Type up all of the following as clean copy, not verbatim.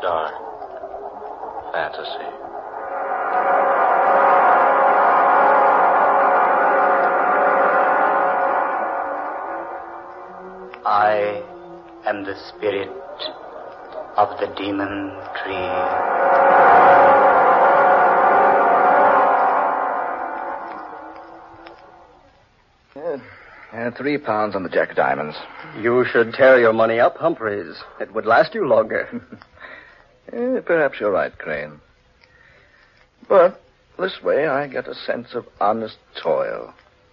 dark. Fantasy. I am the spirit of the demon tree. 3 pounds on the Jack of Diamonds. You should tear your money up, Humphreys. It would last you longer. Perhaps you're right, Crane. But this way I get a sense of honest toil.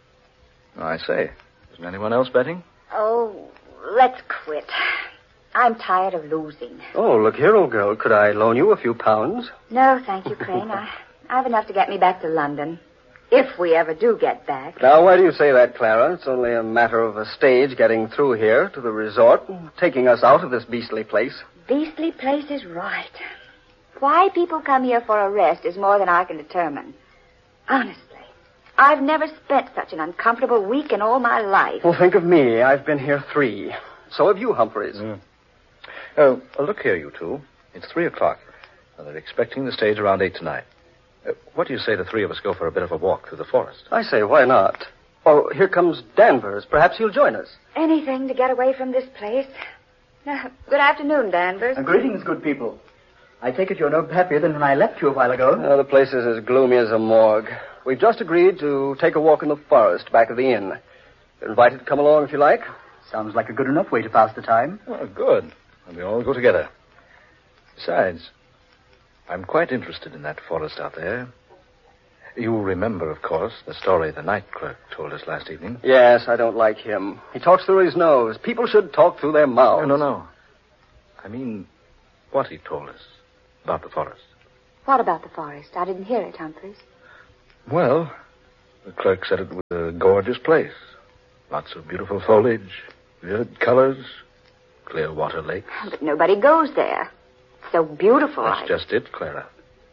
I say, isn't anyone else betting? Oh, let's quit. I'm tired of losing. Oh, look here, old girl. Could I loan you a few pounds? No, thank you, Crane. I have enough to get me back to London. If we ever do get back. Now, why do you say that, Clara? It's only a matter of a stage getting through here to the resort and taking us out of this beastly place. Beastly place is right. Why people come here for a rest is more than I can determine. Honestly, I've never spent such an uncomfortable week in all my life. Well, think of me. I've been here 3. So have you, Humphreys. Oh, look here, you two. It's 3 o'clock. Now, they're expecting the stage around 8 tonight. What do you say the 3 of us go for a bit of a walk through the forest? I say, why not? Oh, here comes Danvers. Perhaps he'll join us. Anything to get away from this place. Good afternoon, Danvers. Greetings, good people. I take it you're no happier than when I left you a while ago. The place is as gloomy as a morgue. We've just agreed to take a walk in the forest back of the inn. You're invited to come along if you like. Sounds like a good enough way to pass the time. Oh, good. And we all go together. Besides, I'm quite interested in that forest out there. You remember, of course, the story the night clerk told us last evening? Yes, I don't like him. He talks through his nose. People should talk through their mouths. No. I mean, what he told us about the forest. What about the forest? I didn't hear it, Humphreys. Well, the clerk said it was a gorgeous place. Lots of beautiful foliage, vivid colors, clear water lakes. But nobody goes there. It's so beautiful. That's just it, Clara.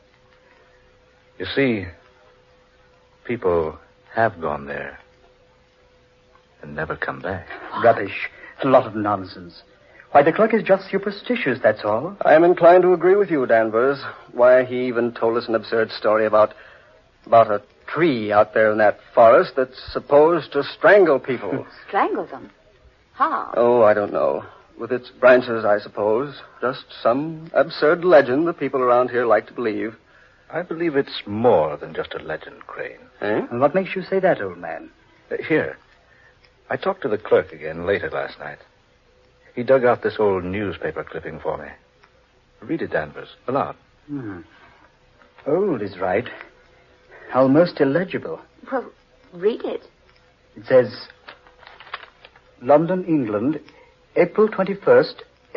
You see, people have gone there and never come back. Rubbish. A lot of nonsense. Why, the clerk is just superstitious, that's all. I am inclined to agree with you, Danvers. Why, he even told us an absurd story about a tree out there in that forest that's supposed to strangle people. Strangle them? How? Oh, I don't know. With its branches, I suppose. Just some absurd legend the people around here like to believe. I believe it's more than just a legend, Crane. Eh? And what makes you say that, old man? Here. I talked to the clerk again later last night. He dug out this old newspaper clipping for me. Read it, Danvers, aloud. Old is right. Almost illegible. Well, read it. It says, London, England, April 21st,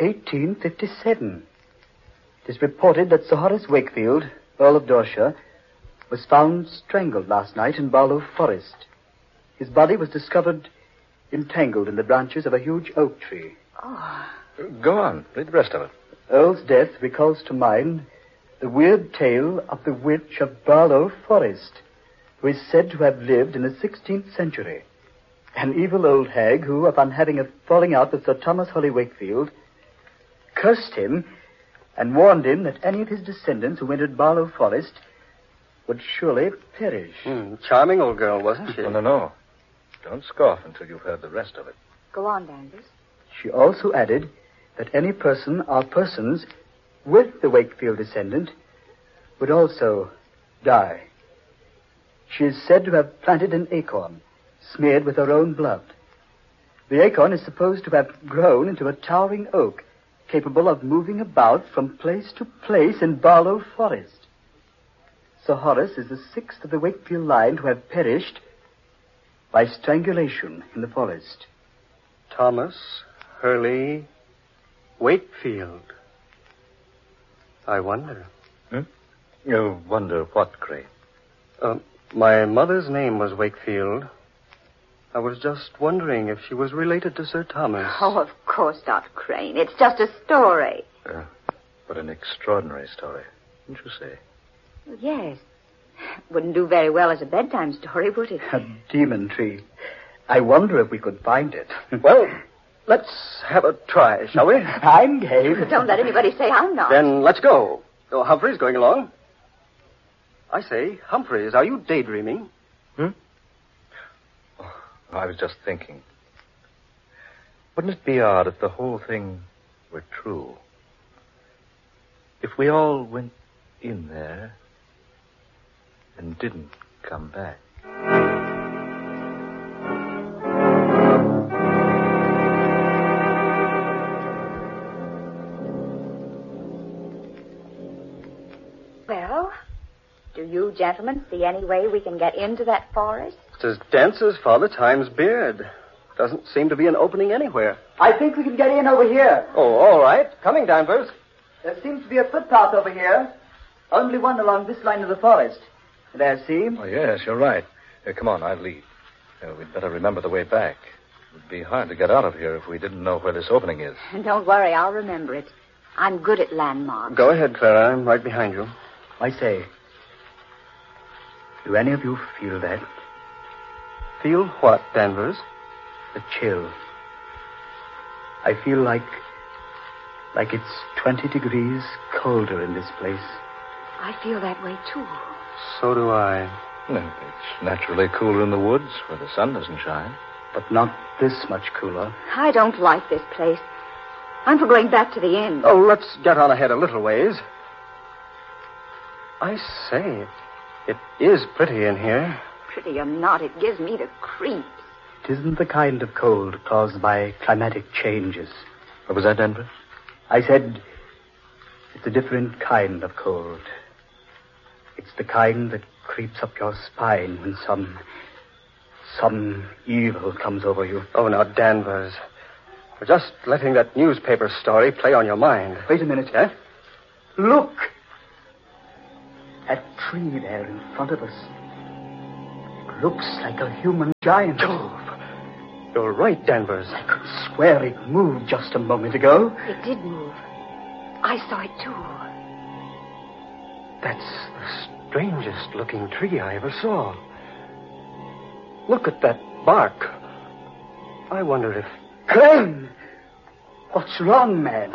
1857. It is reported that Sir Horace Wakefield, Earl of Dorset, was found strangled last night in Barlow Forest. His body was discovered entangled in the branches of a huge oak tree. Oh. Go on. Read the rest of it. Earl's death recalls to mind the weird tale of the witch of Barlow Forest, who is said to have lived in the 16th century. An evil old hag who, upon having a falling out with Sir Thomas Holy Wakefield, cursed him and warned him that any of his descendants who entered Barlow Forest would surely perish. Charming old girl, wasn't she? No. Don't scoff until you've heard the rest of it. Go on, Danvers. She also added that any person or persons with the Wakefield descendant would also die. She is said to have planted an acorn smeared with her own blood. The acorn is supposed to have grown into a towering oak capable of moving about from place to place in Barlow Forest. Sir Horace is the 6th of the Wakefield line to have perished by strangulation in the forest. Thomas Hurley Wakefield. I wonder. You wonder what, Crane? My mother's name was Wakefield. I was just wondering if she was related to Sir Thomas. Oh, of course not, Crane. It's just a story. What an extraordinary story, wouldn't you say? Yes. Wouldn't do very well as a bedtime story, would it? A demon tree. I wonder if we could find it. Well, let's have a try, shall we? I'm game. Don't let anybody say I'm not. Then let's go. Oh, Humphrey's going along. I say, Humphreys, are you daydreaming? I was just thinking. Wouldn't it be odd if the whole thing were true? If we all went in there and didn't come back. Well, do you gentlemen see any way we can get into that forest? It's as dense as Father Time's beard. Doesn't seem to be an opening anywhere. I think we can get in over here. Oh, all right. Coming, Danvers. There seems to be a footpath over here. Only one along this line of the forest. There, see? Oh, yes, you're right. Come on, I'll lead. We'd better remember the way back. It would be hard to get out of here if we didn't know where this opening is. Don't worry, I'll remember it. I'm good at landmarks. Go ahead, Clara. I'm right behind you. I say, do any of you feel that? Feel what, Danvers? The chill. I feel like it's 20 degrees colder in this place. I feel that way, too. So do I. It's naturally cooler in the woods where the sun doesn't shine. But not this much cooler. I don't like this place. I'm for going back to the inn. Oh, let's get on ahead a little ways. I say, it is pretty in here. Pretty or not, it gives me the creeps. It isn't the kind of cold caused by climatic changes. What was that, Denver? I said it's a different kind of cold. It's the kind that creeps up your spine when some evil comes over you. Oh, now, Danvers. We're just letting that newspaper story play on your mind. Wait a minute, eh? Look! That tree there in front of us. It looks like a human giant. Jove! You're right, Danvers. I could swear it moved just a moment ago. It did move. I saw it, too. That's the strangest looking tree I ever saw. Look at that bark. I wonder if... Crane! What's wrong, man?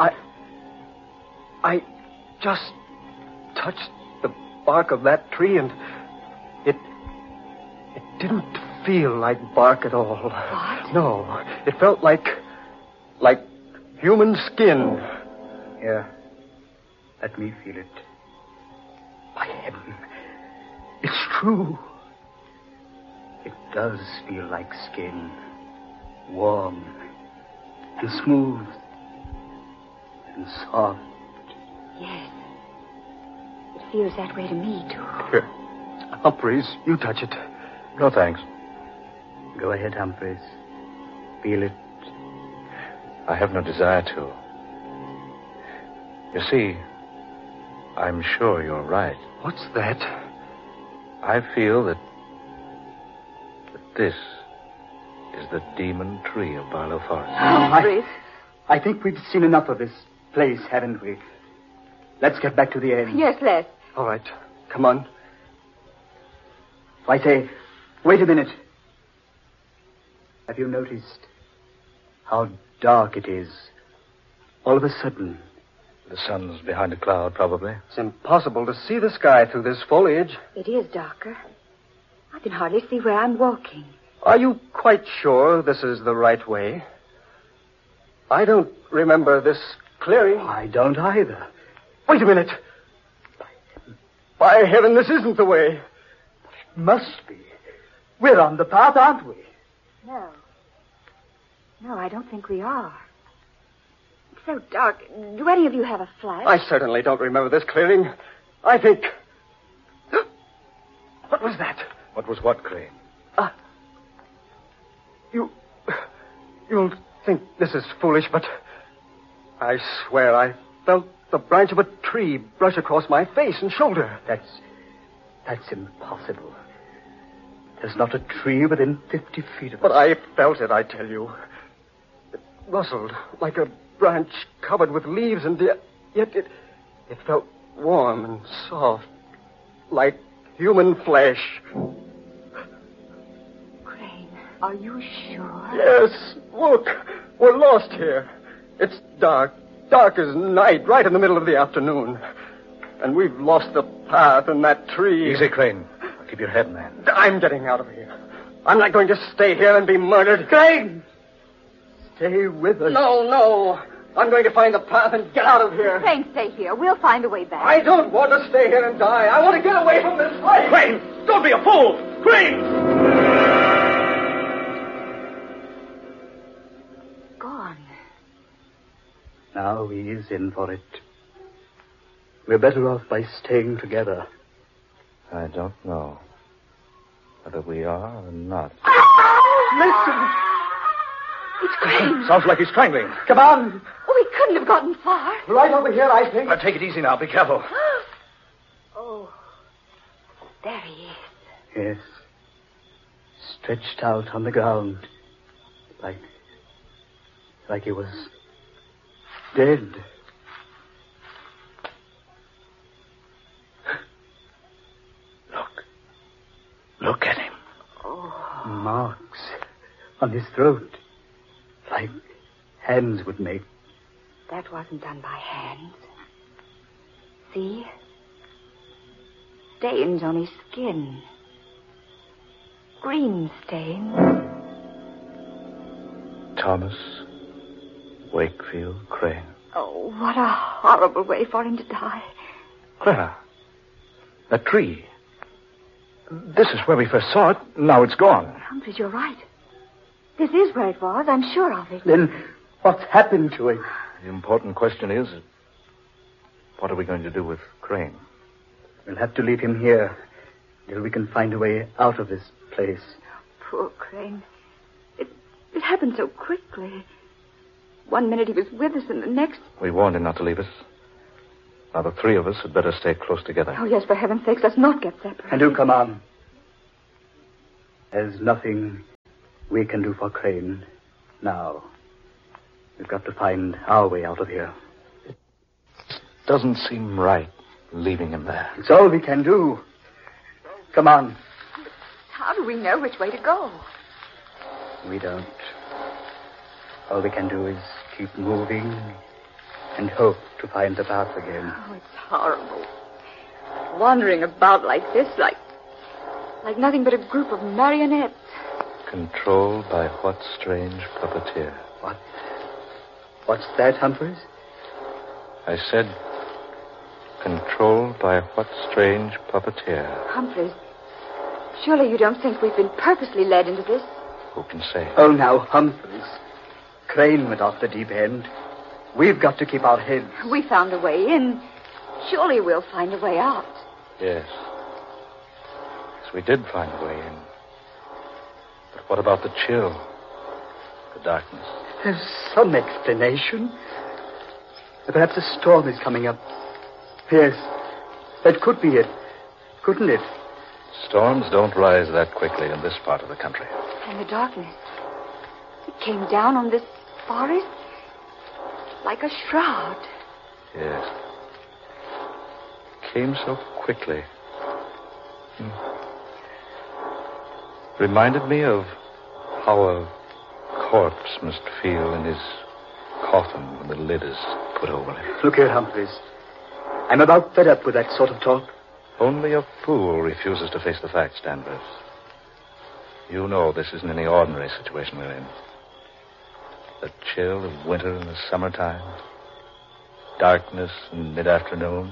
I just touched the bark of that tree and it didn't feel like bark at all. What? No, it felt like human skin. Here, let me feel it. By heaven, it's true. It does feel like skin. Warm and smooth and soft. Yes. It feels that way to me, too. Here, Humphreys, you touch it. No, thanks. Go ahead, Humphreys. Feel it. I have no desire to. You see, I'm sure you're right. What's that? I feel that this is the demon tree of Barlow Forest. Humphreys. I think we've seen enough of this place, haven't we? Let's get back to the inn. Yes, let's. All right, come on. I say, wait a minute. Have you noticed how dark it is? All of a sudden. The sun's behind a cloud, probably. It's impossible to see the sky through this foliage. It is darker. I can hardly see where I'm walking. Are you quite sure this is the right way? I don't remember this clearing. I don't either. Wait a minute. By heaven, this isn't the way. Must be. We're on the path, aren't we? No. No, I don't think we are. It's so dark. Do any of you have a flash? I certainly don't remember this clearing. I think... What was that? What was what, Crane? You'll think this is foolish, but I swear I felt the branch of a tree brush across my face and shoulder. That's impossible. There's not a tree within 50 feet of us. But I felt it, I tell you. It rustled like a branch covered with leaves, and yet it felt warm and soft, like human flesh. Crane, are you sure? Yes, look. We're lost here. It's dark. Dark as night, right in the middle of the afternoon. And we've lost the path and that tree. Easy, Crane. Keep your head, man. I'm getting out of here. I'm not going to stay here and be murdered. Crane! Stay with us. No. I'm going to find the path and get out of here. Crane, stay here. We'll find a way back. I don't want to stay here and die. I want to get away from this place. Crane! Don't be a fool! Crane! Gone. Now he is in for it. We're better off by staying together. I don't know whether we are or not. Listen! It's Crane. Sounds like he's strangling. Come on! Oh, he couldn't have gotten far. Right over here, I think. Now, take it easy now. Be careful. Oh, there he is. Yes. Stretched out on the ground. Like he was dead. Look at him. Oh, Marks on his throat. Like hands would make. that wasn't done by hands. See? Stains on his skin. Green stains. Thomas Wakefield Crane. Oh, what a horrible way for him to die. Clara, that tree. This is where we first saw it. Now it's gone. Humphreys, you're right. This is where it was. I'm sure of it. Then what's happened to him? The important question is, what are we going to do with Crane? We'll have to leave him here till we can find a way out of this place. Poor Crane. It happened so quickly. 1 minute he was with us, and the next... We warned him not to leave us. Now, the three of us had better stay close together. Oh, yes, for heaven's sakes, let's not get separated. And do come on. There's nothing we can do for Crane now. We've got to find our way out of here. It doesn't seem right, leaving him there. It's all we can do. Come on. How do we know which way to go? We don't. All we can do is keep moving and hope to find the path again. Oh, it's horrible. Wandering about like this, like nothing but a group of marionettes. Controlled by what strange puppeteer? What's that, Humphreys? I said, controlled by what strange puppeteer? Humphreys, surely you don't think we've been purposely led into this? Who can say? Oh, now, Humphreys. Crane went off the deep end. We've got to keep our heads. We found a way in. Surely we'll find a way out. Yes. Yes, we did find a way in. But what about the chill? The darkness? There's some explanation. Perhaps a storm is coming up. Yes, that could be it. Couldn't it? Storms don't rise that quickly in this part of the country. And the darkness. It came down on this forest like a shroud. Yes. Came so quickly. Reminded me of how a corpse must feel in his coffin when the lid is put over him. Look here, Humphreys. I'm about fed up with that sort of talk. Only a fool refuses to face the facts, Danvers. You know this isn't any ordinary situation we're in. The chill of winter in the summertime. Darkness in mid-afternoon.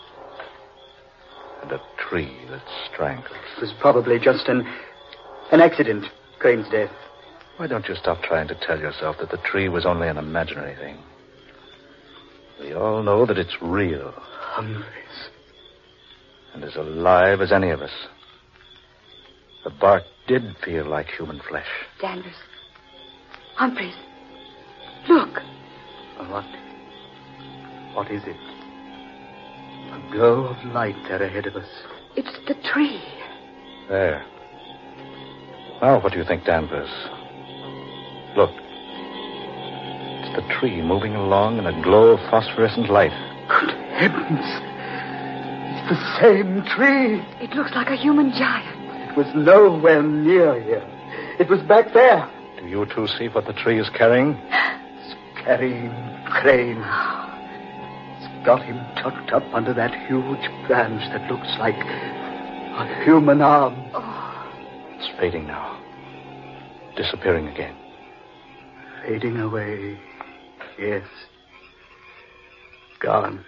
And a tree that strangles. It was probably just an accident, Crane's death. Why don't you stop trying to tell yourself that the tree was only an imaginary thing? We all know that it's real. Humphreys. And as alive as any of us. The bark did feel like human flesh. Danvers. Humphreys. Look. What is it? A glow of light there ahead of us. It's the tree. There. Now, what do you think, Danvers? Look. It's the tree moving along in a glow of phosphorescent light. Good heavens. It's the same tree. It looks like a human giant. It was nowhere near here. It was back there. Do you two see what the tree is carrying? carrying crane. It's got him tucked up under that huge branch that looks like a human arm. It's fading now. Disappearing again. Fading away. Yes. Gone.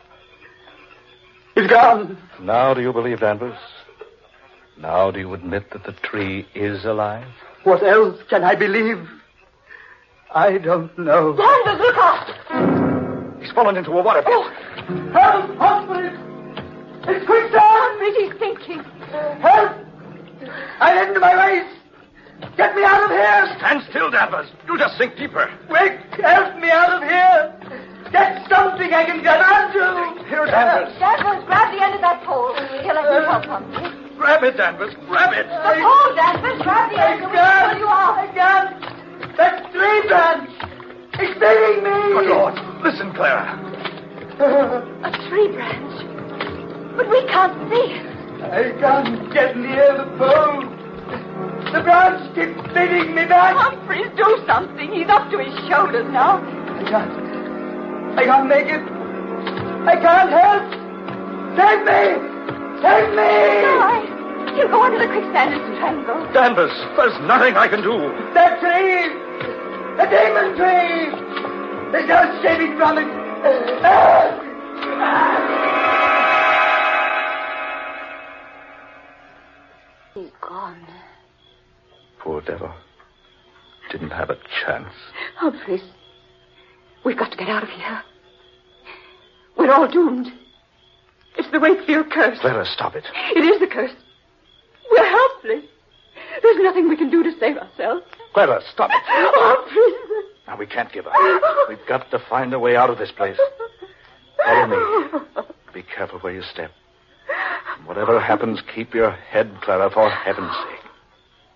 He's gone. Now do you believe, Danvers? Now do you admit that the tree is alive? What else can I believe? I don't know. Danvers, look out! He's fallen into a water pit. Help! Hospital! It's quicksand! He's sinking. Help! I'm into my waist! Get me out of here! Stand still, Danvers. You'll just sink deeper. Quick! Help me out of here! Get something I can get onto! Here, Danvers. Danvers, grab the end of that pole. Here, let me help you. Grab it, Danvers. Grab it. The pole, Danvers. Grab the end. We'll pull you off. I can't! That tree branch! It's stinging me! Good Lord. Listen, Clara. A tree branch. But we can't see it. I can't get near the pole. The branch keeps bidding me back. Humphreys, do something. He's up to his shoulders now. I can't make it. I can't help. Save me! Save me! He'll go under the quicksand and strangle. Danvers, there's nothing I can do. That tree! The demon tree! There's no saving from it. He's gone. Poor devil. Didn't have a chance. Humphreys, we've got to get out of here. We're all doomed. It's the Wakefield curse. Clara, stop it. It is the curse. We're helpless. There's nothing we can do to save ourselves. Clara, stop it. Humphreys. Now, we can't give up. We've got to find a way out of this place. Follow me. Be careful where you step. And whatever happens, keep your head, Clara, for heaven's sake.